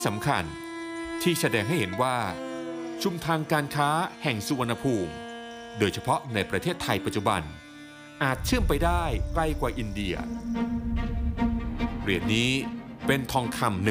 สำคัญที่แสดงให้เห็นว่าชุมทางการค้าแห่งสุวรรณภูมิโดยเฉพาะในประเทศไทยปัจจุบันอาจเชื่อมไปได้ไกลกว่าอินเดียเหรียญนี้เป็นทองคำ